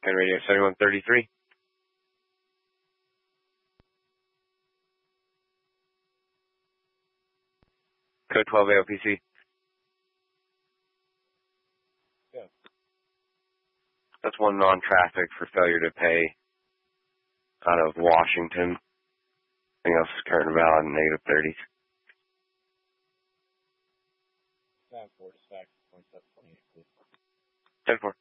Ken Radio 7133. Code 12 AOPC. Yeah. That's one non-traffic for failure to pay out of Washington. Everything else is current and valid in negative 30s. 10-4, dispatch 2728, please. 10-4.